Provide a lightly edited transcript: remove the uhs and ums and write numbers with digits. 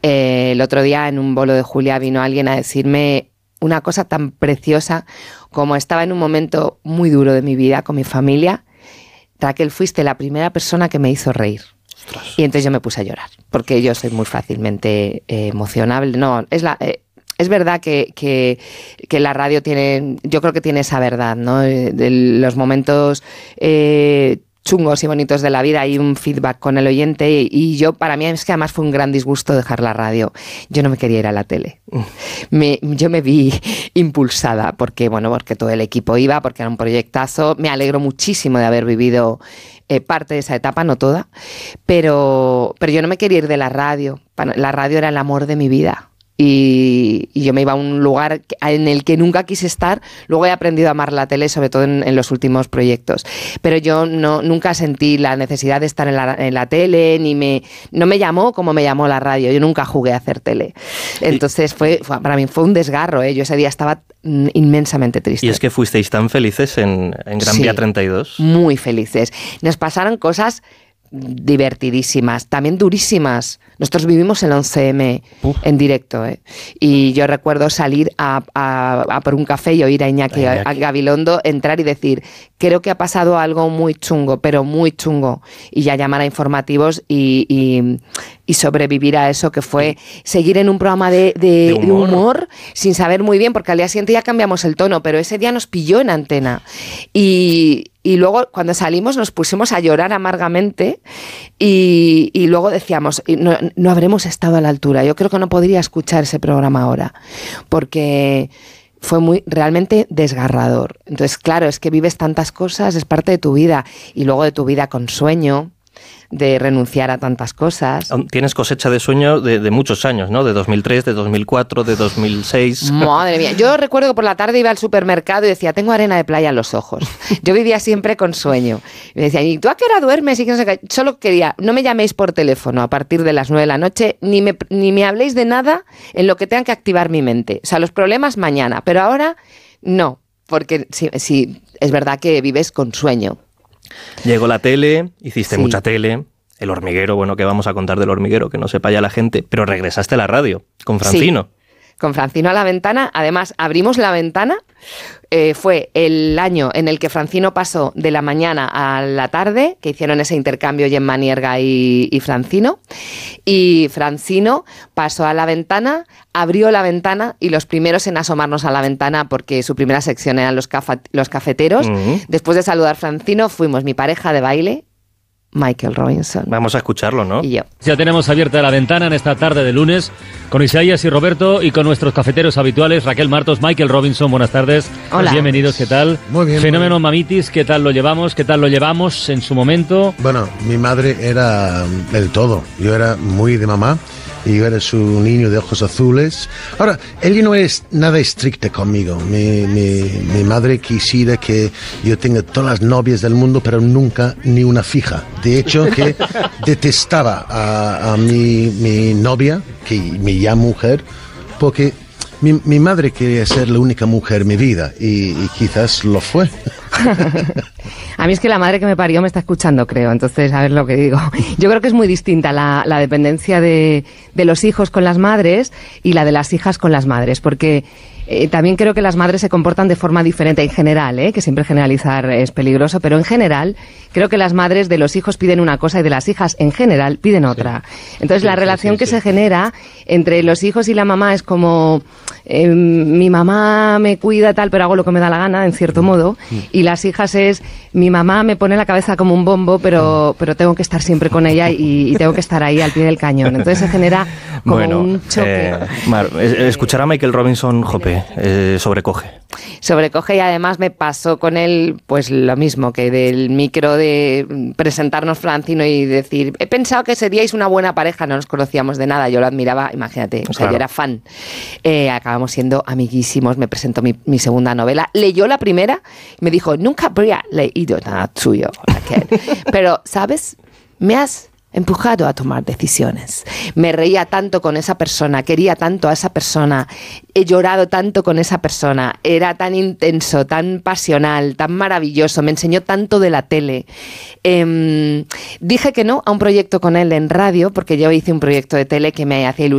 El otro día en un bolo de Julia vino alguien a decirme una cosa tan preciosa como estaba en un momento muy duro de mi vida con mi familia. Raquel, fuiste la primera persona que me hizo reír. Ostras. Y entonces yo me puse a llorar, porque yo soy muy fácilmente emocionable. No, es verdad que la radio tiene, yo creo que tiene esa verdad, ¿no? De los momentos chungos y bonitos de la vida, hay un feedback con el oyente y yo, para mí es que además fue un gran disgusto dejar la radio. Yo no me quería ir a la tele. Yo me vi impulsada porque todo el equipo iba, porque era un proyectazo. Me alegro muchísimo de haber vivido parte de esa etapa, no toda, pero yo no me quería ir de la radio. La radio era el amor de mi vida. Y yo me iba a un lugar en el que nunca quise estar. Luego he aprendido a amar la tele, sobre todo en los últimos proyectos. Pero yo nunca sentí la necesidad de estar en la tele, no me llamó como me llamó la radio. Yo nunca jugué a hacer tele. Entonces para mí fue un desgarro, ¿eh? Yo ese día estaba inmensamente triste. Y es que fuisteis tan felices en Gran Vía 32. Muy felices. Nos pasaron cosas divertidísimas, también durísimas. Nosotros vivimos el 11M en directo, ¿eh? Y yo recuerdo salir a por un café y oír a Iñaki Gabilondo entrar y decir, creo que ha pasado algo muy chungo, pero muy chungo, y ya llamar a informativos y sobrevivir a eso, que fue seguir en un programa de humor sin saber muy bien, porque al día siguiente ya cambiamos el tono, pero ese día nos pilló en antena y luego cuando salimos nos pusimos a llorar amargamente y luego decíamos, no habremos estado a la altura. Yo creo que no podría escuchar ese programa ahora, porque fue realmente desgarrador. Entonces, claro, es que vives tantas cosas, es parte de tu vida, y luego de tu vida con sueño, de renunciar a tantas cosas. Tienes cosecha de sueño de muchos años, ¿no? De 2003, de 2004, de 2006. Madre mía, yo recuerdo que por la tarde iba al supermercado y decía, tengo arena de playa en los ojos. Yo vivía siempre con sueño. Y me decían, ¿y tú a qué hora duermes? Y que no sé qué. Solo quería, no me llaméis por teléfono a partir de las 9 de la noche, ni me habléis de nada en lo que tenga que activar mi mente. O sea, los problemas mañana, pero ahora no, porque sí, es verdad que vives con sueño. Llegó la tele, hiciste mucha tele, El Hormiguero, bueno, ¿qué vamos a contar del Hormiguero? Que no sepa ya la gente, pero regresaste a la radio, con Francino. Sí, con Francino a la ventana. Además, abrimos la ventana, fue el año en el que Francino pasó de la mañana a la tarde, que hicieron ese intercambio Gemma Nierga y Francino, y Francino pasó a la ventana, abrió la ventana, y los primeros en asomarnos a la ventana, porque su primera sección eran los cafeteros. Después de saludar a Francino, fuimos mi pareja de baile, Michael Robinson. Vamos a escucharlo, ¿no? Y yo. Ya tenemos abierta la ventana en esta tarde de lunes con Isaías y Roberto y con nuestros cafeteros habituales, Raquel Martos, Michael Robinson. Buenas tardes. Hola. Bienvenidos, ¿qué tal? Muy bien. Fenómeno Mamitis, ¿qué tal lo llevamos? ¿Qué tal lo llevamos en su momento? Bueno, mi madre era el todo. Yo era muy de mamá. Y yo era su niño de ojos azules. Ahora, ella no es nada estricta conmigo. Mi madre quisiera que yo tenga todas las novias del mundo, pero nunca ni una fija. De hecho, que detestaba a mi novia, que mi ya mujer, porque mi madre quería ser la única mujer en mi vida y quizás lo fue. A mí es que la madre que me parió me está escuchando, creo, entonces a ver lo que digo. Yo creo que es muy distinta la dependencia de los hijos con las madres y la de las hijas con las madres, porque también creo que las madres se comportan de forma diferente en general, que siempre generalizar es peligroso, pero en general creo que las madres de los hijos piden una cosa y de las hijas en general piden otra. Entonces la relación que se genera entre los hijos y la mamá es como mi mamá me cuida tal, pero hago lo que me da la gana, en cierto modo, y las hijas es mi mamá me pone la cabeza como un bombo, pero tengo que estar siempre con ella y tengo que estar ahí al pie del cañón. Entonces se genera como un choque. Escuchar a Michael Robinson, jope, sobrecoge. Sobrecoge, y además me pasó con él pues lo mismo, que del micro de presentarnos Francino y decir, he pensado que seríais una buena pareja, no nos conocíamos de nada, yo lo admiraba, imagínate, o sea, claro. Yo era fan. Acabamos siendo amiguísimos, me presentó mi segunda novela, leyó la primera y me dijo, nunca habría leído nada tuyo, Raquel, pero, ¿sabes? Me has empujado a tomar decisiones. Me reía tanto con esa persona, quería tanto a esa persona, he llorado tanto con esa persona, era tan intenso, tan pasional, tan maravilloso, me enseñó tanto de la tele. Dije que no a un proyecto con él en radio, porque yo hice un proyecto de tele que me hacía ilusión